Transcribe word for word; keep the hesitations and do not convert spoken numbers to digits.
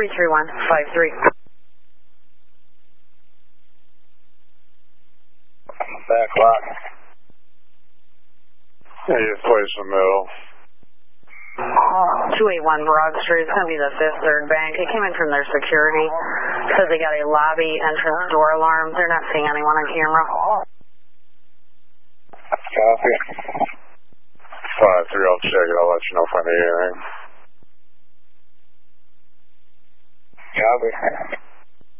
three three one five three. Back clock. Yeah, you place in the middle. two eighty-one Broad Street. It's going to be the Fifth Third Bank. It came in from their security. Says they got a lobby entrance door alarm. They're not seeing anyone on camera. Copy. five three, I'll check it. I'll let you know if I need anything. Copy.